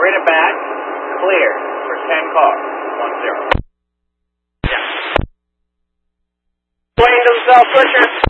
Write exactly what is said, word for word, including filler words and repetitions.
Straight at bat, clear for ten cars. One zero. Yeah. Playing himself, Richard.